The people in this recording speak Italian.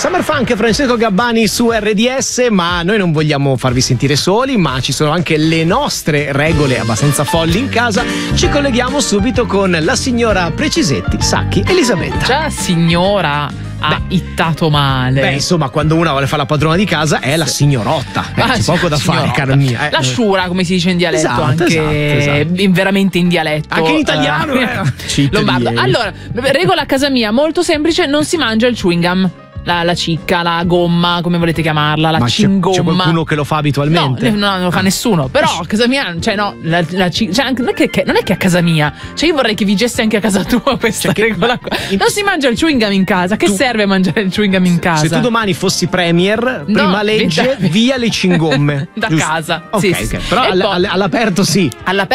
Summer Funk, Francesco Gabbani su RDS, ma noi non vogliamo farvi sentire soli, ma ci sono anche le nostre regole abbastanza folli in casa. Ci colleghiamo subito con la signora Precisetti, Sacchi, Elisabetta. Già signora ha ittato male. Beh, insomma, quando una vuole fare la padrona di casa è la signorotta. C'è poco da fare, cara mia. La sciura, come si dice in dialetto, esatto, anche esatto. Veramente in dialetto. Anche in italiano. Lombardo. Allora, regola a casa mia molto semplice: non si mangia il chewing gum. La cicca, la gomma, come volete chiamarla, la cingomma. C'è qualcuno che lo fa abitualmente? No, non lo fa nessuno. Però a casa mia, cioè no, cioè, non è che a casa mia. Cioè io vorrei che vigesse anche a casa tua questa regola qua. Non si mangia il chewing gum in casa. Che serve mangiare il chewing gum in casa? Se tu domani fossi premier, prima legge via le cingomme. Da giusto? casa. Ok, sì. però all'aperto sì. All'aperto